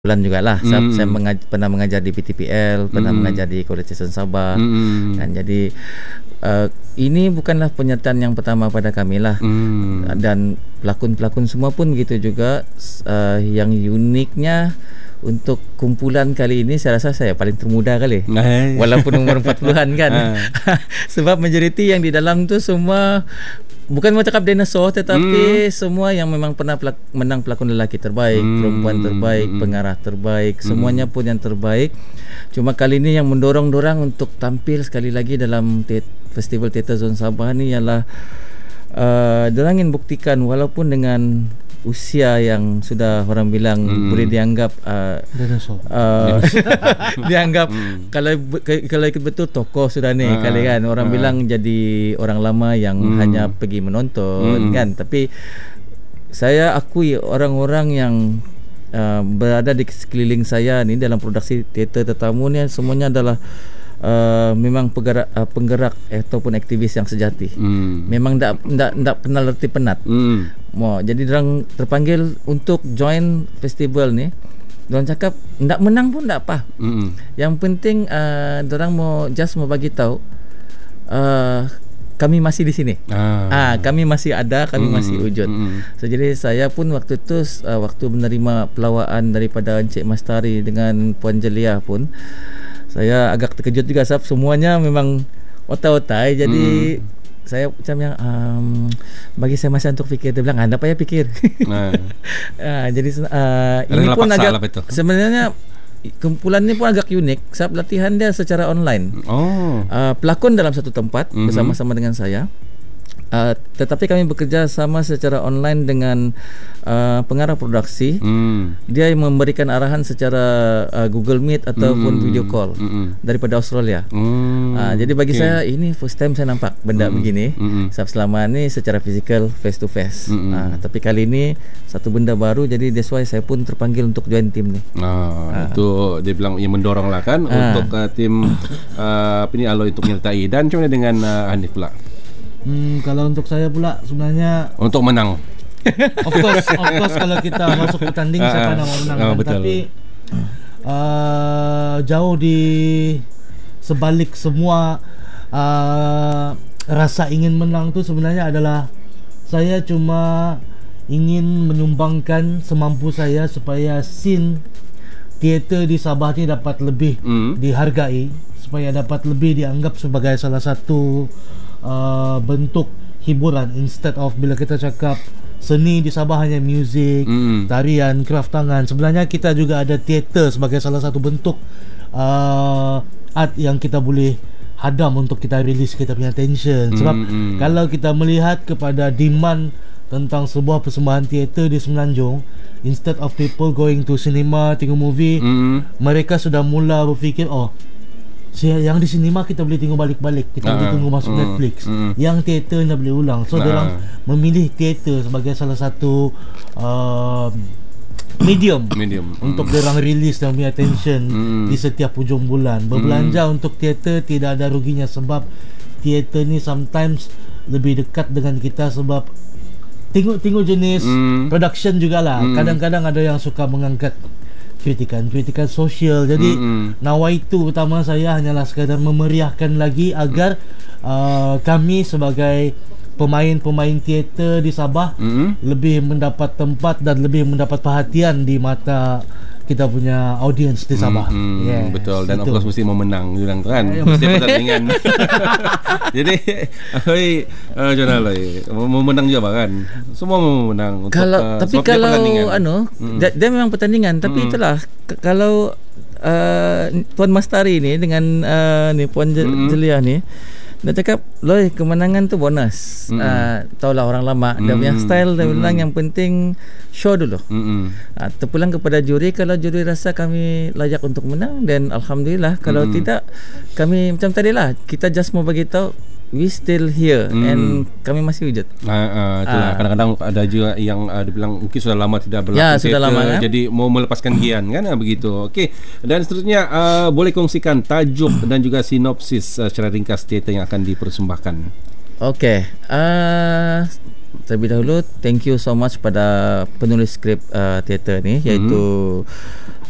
bulan jugalah. Saya pernah mengajar di PTPL, pernah mengajar di Kuala Station Sabah. Kan, jadi ini bukanlah penyertaan yang pertama pada kami lah. Dan pelakon-pelakon semua pun begitu juga. Yang uniknya untuk kumpulan kali ini saya rasa saya paling termuda kali. Walaupun umur 40-an kan. Sebab majoriti yang di dalam tu semua bukan mau cakap dinosaur, tetapi semua yang memang pernah menang pelakon lelaki terbaik, perempuan terbaik, pengarah terbaik, semuanya pun yang terbaik. Cuma kali ini yang mendorong-dorong untuk tampil sekali lagi dalam Festival Teater Zon Sabah ni ialah dorang ingin buktikan walaupun dengan usia yang sudah orang bilang boleh dianggap dianggap kalau ikut betul tokoh sudah ni kali kan orang bilang jadi orang lama yang hanya pergi menonton kan. Tapi saya akui orang-orang yang berada di sekeliling saya ni dalam produksi teater tetamu ni semuanya adalah memang penggerak ataupun aktivis yang sejati. Memang tak kenal reti penat. Jadi orang terpanggil untuk join festival ni. Diorang cakap tak menang pun tak apa. Yang penting diorang mau bagi tahu kami masih di sini. Kami masih ada, kami masih wujud. So, jadi saya pun waktu tu waktu menerima pelawaan daripada Encik Mastari dengan Puan Jelia pun saya agak terkejut juga sebab semuanya memang otai-otai. Jadi saya macam yang bagi saya masa untuk fikir. Dia bilang tak payah fikir. Jadi ini pun agak sebenarnya kumpulan ni pun agak unik sebab latihan dia secara online. Pelakon dalam satu tempat bersama-sama dengan saya. Tetapi kami bekerja sama secara online dengan pengarah produksi. Dia memberikan arahan secara Google Meet ataupun video call daripada Australia. Jadi bagi saya ini first time saya nampak benda begini. Sebab selama ni secara fizikal face to face. Tapi kali ini satu benda baru, jadi that's why saya pun terpanggil untuk join tim ni. Itu dia bilang yang mendorong lah kan untuk tim Aloy untuk menyertai. Dan macam mana dengan Hanif pula? Kalau untuk saya pula sebenarnya untuk menang. Of course kalau kita masuk pertanding siapa nak mau menang Tapi jauh di sebalik semua rasa ingin menang tu sebenarnya adalah saya cuma ingin menyumbangkan semampu saya supaya scene teater di Sabah ni dapat lebih dihargai, supaya dapat lebih dianggap sebagai salah satu bentuk hiburan instead of bila kita cakap seni di Sabah hanya muzik, tarian, kraft tangan. Sebenarnya kita juga ada teater sebagai salah satu bentuk art yang kita boleh hadam untuk kita release kita punya attention. Sebab kalau kita melihat kepada demand tentang sebuah persembahan teater di Semenanjung, instead of people going to cinema tengok movie, mereka sudah mula berfikir yang di sinema kita boleh tengok balik-balik, kita boleh tunggu masuk Netflix. Yang teater nak boleh ulang. So diorang memilih teater sebagai salah satu medium untuk diorang release dan punya attention di setiap hujung bulan. Berbelanja untuk teater tidak ada ruginya sebab teater ni sometimes lebih dekat dengan kita sebab tengok jenis production jugalah. Kadang-kadang ada yang suka mengangkat kritikan sosial. Jadi nawaitu utama saya hanyalah sekadar memeriahkan lagi agar kami sebagai pemain teater di Sabah lebih mendapat tempat dan lebih mendapat perhatian di mata kita punya audience di Sabah. Betul. Dan of course mesti memenang juga kan. Mesti pertandingan. Jadi John Aloy memenang juga kan. Semua memenang untuk, tapi kalau dia memang pertandingan. Tapi itulah kalau Tuan Mastari ni dengan ni Puan Jelia ni, dia cakap Loy, kemenangan tu bonus. Taulah orang lama dia punya style, dia bilang yang penting show dulu. Terpulang kepada juri. Kalau juri rasa kami layak untuk menang, dan alhamdulillah. Kalau tidak, kami macam tadilah, kita just mau bagi tahu we still here and kami masih wujud. Itulah kadang-kadang ada juga yang dibilang mungkin sudah lama tidak berlaku sudah lama, kan? Jadi mau melepaskan gian kan begitu. Okey. Dan seterusnya boleh kongsikan tajuk dan juga sinopsis secara ringkas teater yang akan dipersembahkan. Okey. Terlebih dahulu thank you so much pada penulis skrip teater ni, iaitu